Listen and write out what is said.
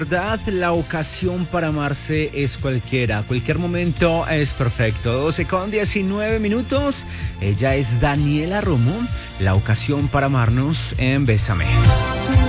verdad, la ocasión para amarse es cualquiera. Cualquier momento es perfecto. 12:19. Ella es Daniela Romo. La ocasión para amarnos en Bésame.